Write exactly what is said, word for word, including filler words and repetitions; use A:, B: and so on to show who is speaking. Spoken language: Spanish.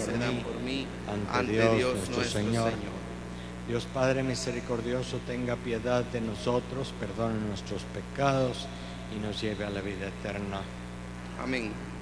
A: intercedan por mí
B: ante Dios nuestro Señor. Dios Padre misericordioso, tenga piedad de nosotros, perdone nuestros pecados y nos lleve a la vida eterna.
A: Amén.